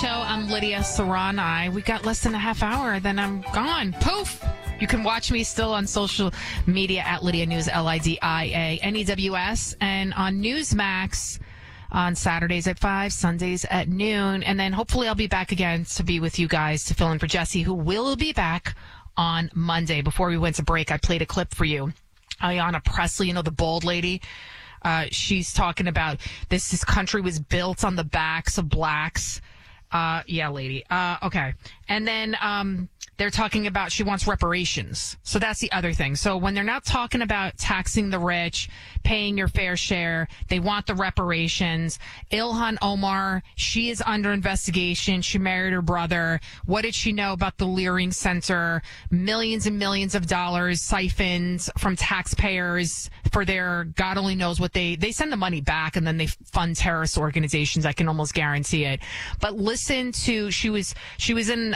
Show. I'm Lydia Serrani. We got less than a half hour, then I'm gone. Poof! You can watch me still on social media at Lydia News, LIDIA, and on Newsmax on Saturdays at 5, Sundays at noon. And then hopefully I'll be back again to be with you guys to fill in for Jesse, who will be back on Monday. Before we went to break, I played a clip for you. Ayanna Pressley, you know, the bald lady. She's talking about this country was built on the backs of blacks. Yeah, lady. Okay. And then they're talking about she wants reparations. So that's the other thing. So when they're not talking about taxing the rich, paying your fair share, they want the reparations. Ilhan Omar, she is under investigation. She married her brother. What did she know about the Leering Center? Millions and millions of dollars siphoned from taxpayers for their God only knows what they send the money back and then they fund terrorist organizations. I can almost guarantee it. But listen to, she was in,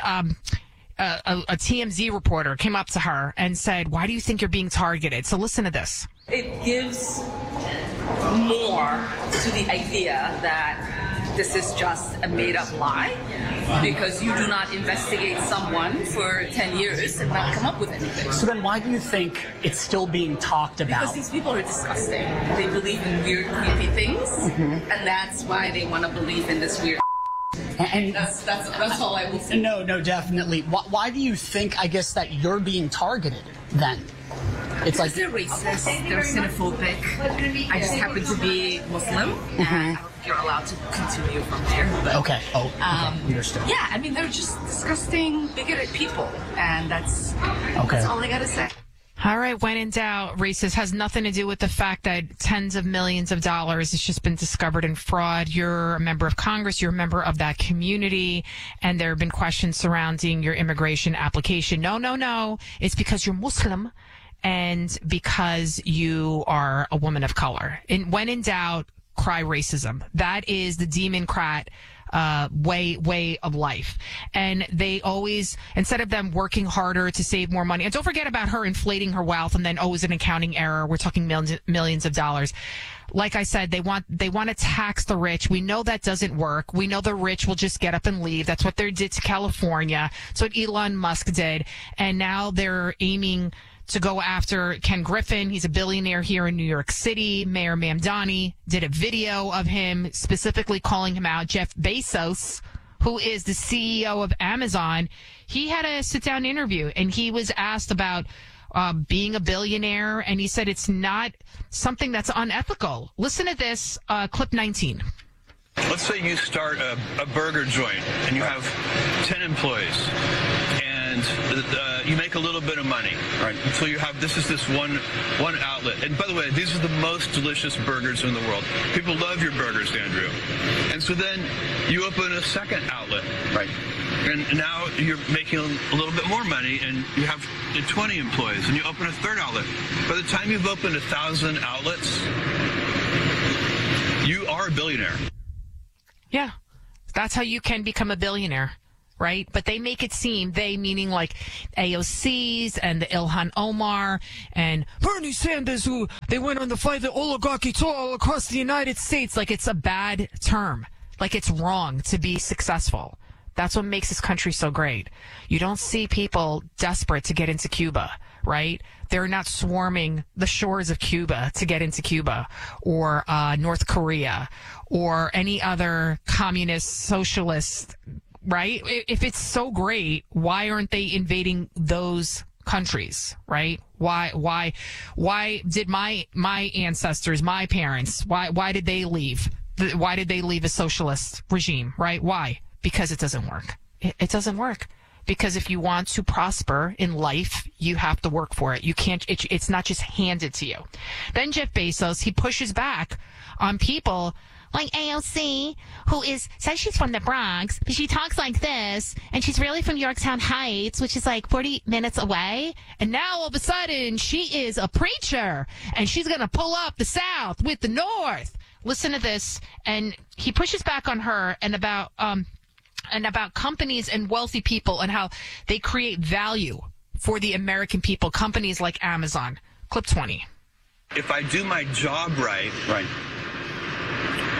a TMZ reporter came up to her and said, why do you think you're being targeted? So listen to this. It gives more to the idea that this is just a made-up lie because you do not investigate someone for 10 years and not come up with anything. So then why do you think it's still being talked about? Because these people are disgusting. They believe in weird, creepy things, and that's why they want to believe in this weird. And that's all I will say. No, definitely. Why do you think, I guess, that you're being targeted then? It's like they're racist, they're xenophobic. I just happen to be Muslim, and you're allowed to continue from there. But, okay. Okay. Understood. Yeah, I mean, they're just disgusting, bigoted people, and that's all I gotta say. All right, when in doubt, racist has nothing to do with the fact that tens of millions of dollars has just been discovered in fraud. You're a member of Congress. You're a member of that community. And there have been questions surrounding your immigration application. No. It's because you're Muslim and because you are a woman of color. And when in doubt, cry racism. That is the Democrat way of life. And they always, instead of them working harder to save more money, and don't forget about her inflating her wealth and then, it's an accounting error. We're talking millions of dollars. Like I said, they want to tax the rich. We know that doesn't work. We know the rich will just get up and leave. That's what they did to California. That's what Elon Musk did. And now they're aiming to go after Ken Griffin. He's a billionaire here in New York City. Mayor Mamdani did a video of him specifically calling him out. Jeff Bezos, who is the CEO of Amazon, he had a sit-down interview, and he was asked about being a billionaire, and he said it's not something that's unethical. Listen to this, clip 19. Let's say you start a burger joint, and you have 10 employees. And you make a little bit of money, right? So you have this one outlet. And by the way, these are the most delicious burgers in the world. People love your burgers, Andrew. And so then you open a second outlet, right? And now you're making a little bit more money, and you have 20 employees, and you open a third outlet. By the time you've opened 1,000 outlets, you are a billionaire. Yeah, that's how you can become a billionaire. Right? But they make it seem, they meaning like AOCs and the Ilhan Omar and Bernie Sanders, who they went on to fight the oligarchy all across the United States. Like it's a bad term. Like it's wrong to be successful. That's what makes this country so great. You don't see people desperate to get into Cuba, right? They're not swarming the shores of Cuba to get into Cuba or North Korea or any other communist, socialist, right? If it's so great, why aren't they invading those countries, right? Why did my ancestors, my parents, why did they leave? Why did they leave a socialist regime, right? Why? Because it doesn't work. It doesn't work. Because if you want to prosper in life, you have to work for it. You can't, it's not just handed to you. Then Jeff Bezos, he pushes back on people like AOC, who says she's from the Bronx, but she talks like this, and she's really from Yorktown Heights, which is like 40 minutes away. And now all of a sudden, she is a preacher, and she's going to pull up the South with the North. Listen to this. And he pushes back on her and about companies and wealthy people and how they create value for the American people, companies like Amazon. Clip 20. If I do my job right,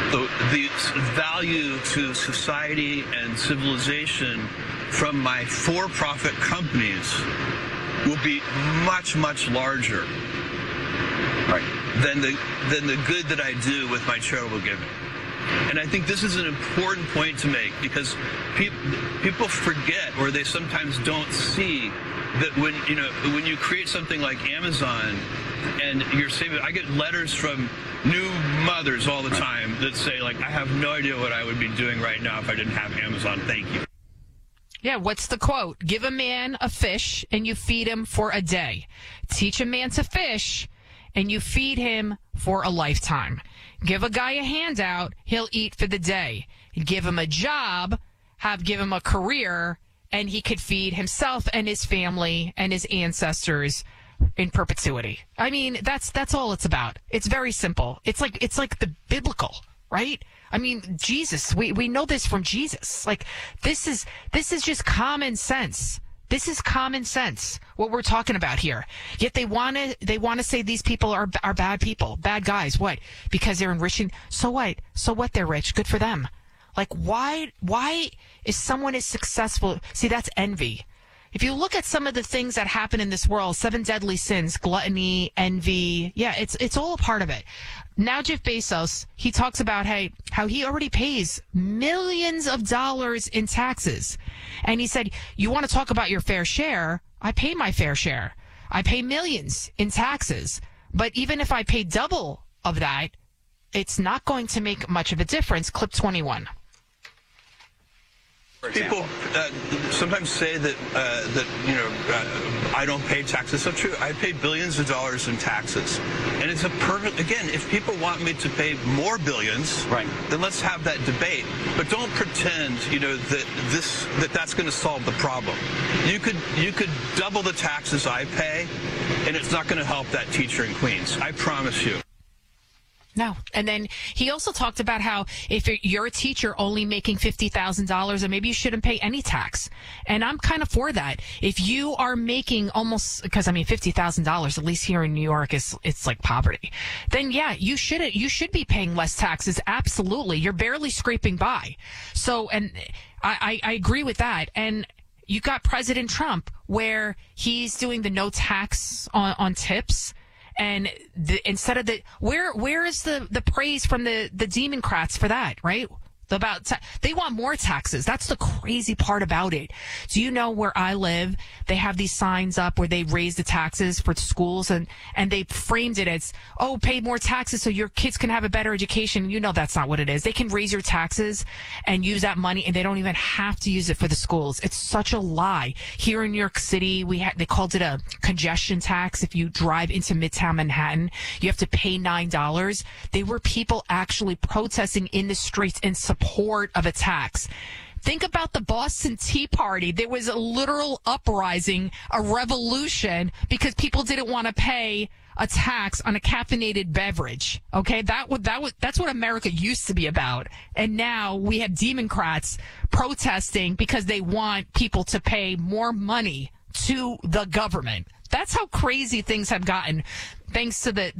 the value to society and civilization from my for-profit companies will be much, much larger, right, than the good that I do with my charitable giving. And I think this is an important point to make, because people forget, or they sometimes don't see, that when you create something like Amazon and you're saving, I get letters from new mothers all the time that say, like, I have no idea what I would be doing right now if I didn't have Amazon. Thank you. Yeah, what's the quote? Give a man a fish and you feed him for a day. Teach a man to fish and you feed him for a lifetime. Give a guy a handout, he'll eat for the day. Give him a job, give him a career, and he could feed himself and his family and his ancestors in perpetuity. I mean, that's all it's about. It's very simple. It's like the biblical, right? I mean, Jesus, we know this from Jesus. Like, this is just common sense. This is common sense, what we're talking about here. Yet they want to say these people are bad people, bad guys. What? Because they're enriching. So what? So what? They're rich. Good for them. Like, why is someone as successful? See, that's envy. If you look at some of the things that happen in this world, 7 deadly sins, gluttony, envy, yeah, it's all a part of it. Now Jeff Bezos, he talks about how he already pays millions of dollars in taxes. And he said, you want to talk about your fair share? I pay my fair share. I pay millions in taxes. But even if I pay double of that, it's not going to make much of a difference. Clip 21. People sometimes say that I don't pay taxes. So true. I pay billions of dollars in taxes, and it's a perfect. Again, if people want me to pay more billions, right, then let's have that debate. But don't pretend, that's going to solve the problem. You could double the taxes I pay, and it's not going to help that teacher in Queens. I promise you. No. And then he also talked about how if you're a teacher only making $50,000, then maybe you shouldn't pay any tax. And I'm kind of for that. If you are making almost, because I mean, $50,000, at least here in New York, it's like poverty. Then yeah, you should be paying less taxes. Absolutely. You're barely scraping by. So, and I agree with that. And you got President Trump where he's doing the no tax on tips. And instead of where is the praise from the Democrats for that, right? They want more taxes. That's the crazy part about it. Do you know where I live? They have these signs up where they raise the taxes for schools and they framed it as, oh, pay more taxes so your kids can have a better education. You know that's not what it is. They can raise your taxes and use that money and they don't even have to use it for the schools. It's such a lie. Here in New York City, they called it a congestion tax. If you drive into Midtown Manhattan, you have to pay $9. There were people actually protesting in the streets in support of a tax. Think about the Boston Tea Party. There was a literal uprising, a revolution, because people didn't want to pay a tax on a caffeinated beverage. Okay, that's what America used to be about. And now we have Democrats protesting because they want people to pay more money to the government. That's how crazy things have gotten, thanks to the